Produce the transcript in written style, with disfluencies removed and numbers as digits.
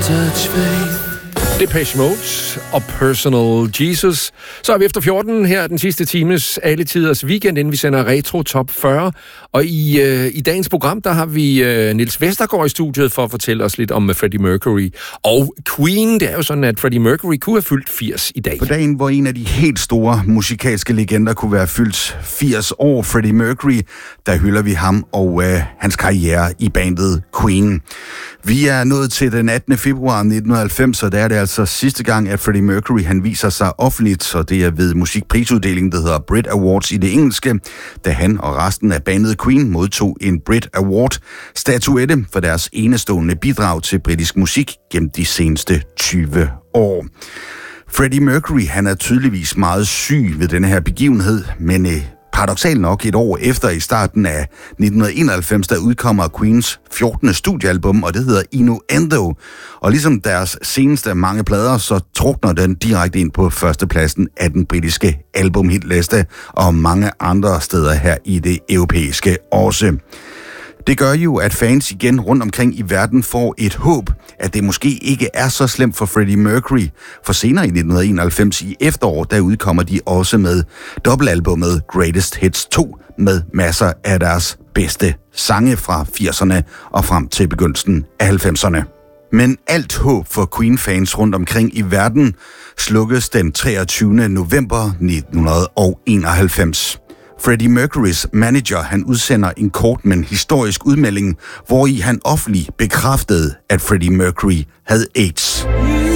touch faith. Depeche Mode og Personal Jesus. Så er vi efter 14 her den sidste times alle tiders weekend, inden vi sender Retro Top 40. Og i dagens program, der har vi Niels Vestergaard i studiet for at fortælle os lidt om Freddie Mercury. Og Queen, det er jo sådan, at Freddie Mercury kunne have fyldt 80 i dag. På dagen, hvor en af de helt store musikalske legender kunne være fyldt 80 år, Freddie Mercury, der hylder vi ham og hans karriere i bandet Queen. Vi er nået til den 18. februar 1990, og der er det altså sidste gang, at Freddie Mercury han viser sig offentligt, og det er ved musikprisuddelingen, der hedder Brit Awards i det engelske, da han og resten af bandet Queen modtog en Brit Award-statuette for deres enestående bidrag til britisk musik gennem de seneste 20 år. Freddie Mercury han er tydeligvis meget syg ved denne her begivenhed, men paradoksalt nok et år efter i starten af 1991, der udkommer Queens 14. studiealbum, og det hedder Innuendo. Og ligesom deres seneste af mange plader, så trukner den direkte ind på førstepladsen af den britiske albumhitliste og mange andre steder her i det europæiske også. Det gør jo, at fans igen rundt omkring i verden får et håb, at det måske ikke er så slemt for Freddie Mercury. For senere i 1991 i efterår, der udkommer de også med dobbeltalbummet Greatest Hits 2 med masser af deres bedste sange fra 80'erne og frem til begyndelsen af 90'erne. Men alt håb for Queen-fans rundt omkring i verden slukkes den 23. november 1991. Freddie Mercurys manager, han udsender en kort, men historisk udmelding, hvori han offentligt bekræftede, at Freddie Mercury havde AIDS.